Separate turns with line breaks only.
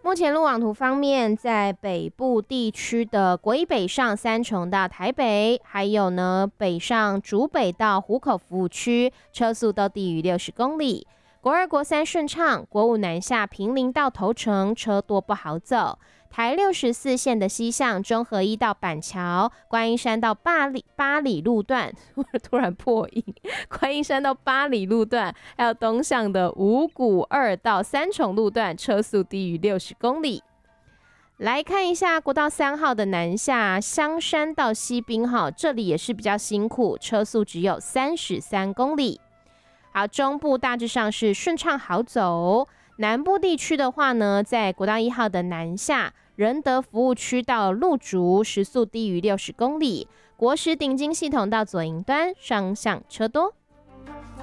目前路网图方面，在北部地区的国一北上三重到台北，还有呢北上竹北到湖口服务区，车速都低于60公里。国二、国三顺畅，国五南下坪林到头城，车多不好走。台64线的西向中和一到板桥，观音山到八里路段，突然破音，观音山到八里路段，还有东向的五股2到三重路段，车速低于60公里。来看一下国道3号的南下香山到西滨号，这里也是比较辛苦，车速只有33公里。好，中部大致上是顺畅好走。南部地区的话呢，在国道1号的南下仁德服务区到鹿竹，时速低于60公里。国十顶金系统到左营端，双向车多。